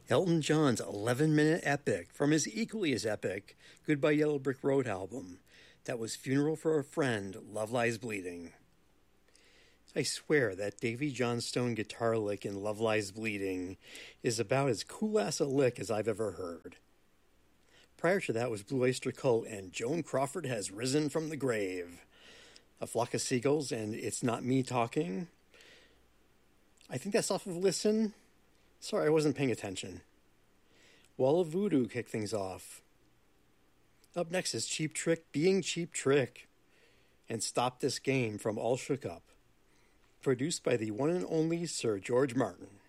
Elton John's 11-minute epic from his equally as epic Goodbye Yellow Brick Road album. That was Funeral for a Friend, Love Lies Bleeding. I swear that Davy Johnstone guitar lick in Love Lies Bleeding is about as cool-ass a lick as I've ever heard. Prior to that was Blue Oyster Cult and Joan Crawford Has Risen from the Grave. A Flock of Seagulls and It's Not Me Talking. I think that's off of Listen. Sorry, I wasn't paying attention. Wall of Voodoo kicked things off. Up next is Cheap Trick being Cheap Trick. And Stop This Game from All Shook Up. Produced by the one and only Sir George Martin.